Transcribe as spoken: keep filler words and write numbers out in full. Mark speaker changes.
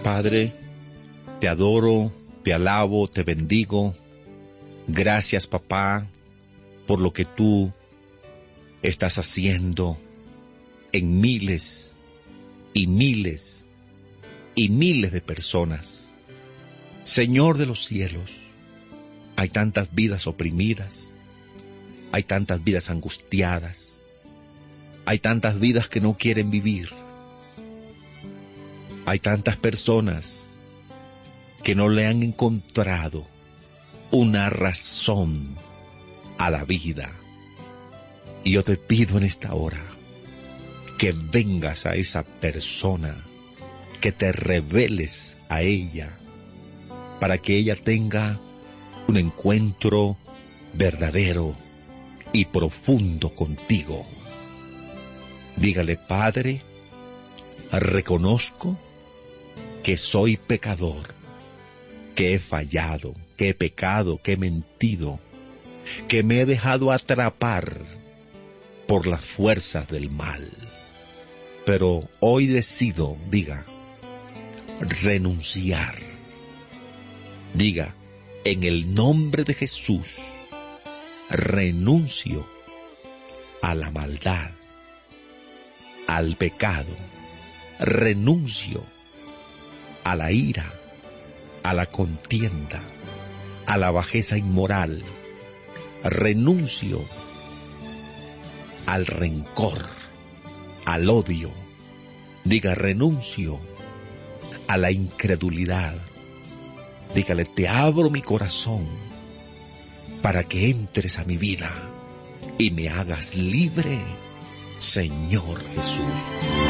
Speaker 1: Padre, te adoro, te alabo, te bendigo. Gracias, papá, por lo que tú estás haciendo en miles y miles y miles de personas. Señor de los cielos, hay tantas vidas oprimidas, hay tantas vidas angustiadas, hay tantas vidas que no quieren vivir, hay tantas personas que no le han encontrado una razón a la vida. Y yo te pido en esta hora que vengas a esa persona, que te reveles a ella, para que ella tenga un encuentro verdadero y profundo contigo. Dígale: Padre, reconozco que soy pecador, que he fallado, que he pecado, que he mentido, que me he dejado atrapar por las fuerzas del mal. Pero hoy decido, diga, renunciar. Diga: en el nombre de Jesús, renuncio a la maldad, al pecado, renuncio a la ira, a la contienda, a la bajeza inmoral, renuncio al rencor, al odio. Diga: renuncio a la incredulidad. Dígale: te abro mi corazón para que entres a mi vida y me hagas libre, Señor Jesús.